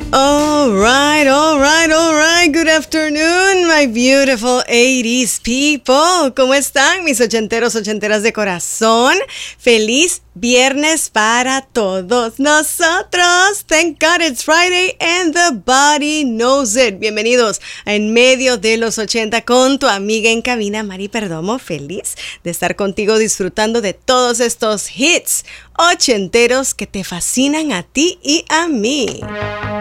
All right. Good afternoon, my beautiful 80s people. ¿Cómo están, mis ochenteros, ochenteras de corazón? Feliz viernes para todos nosotros. Thank God it's Friday and the body knows it. Bienvenidos a En Medio de los 80 con tu amiga en cabina, Mari Perdomo. Feliz de estar contigo disfrutando de todos estos hits ochenteros que te fascinan a ti y a mí.